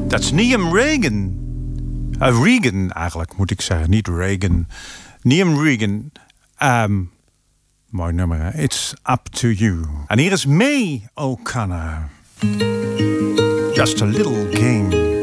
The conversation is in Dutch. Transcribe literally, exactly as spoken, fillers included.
Dat is Liam Reagan. Uh, Reagan eigenlijk, moet ik zeggen. Niet Reagan. Liam Reagan. Um, mooi nummer, hè? It's Up To You. En hier is May O'Connor. Just a little game.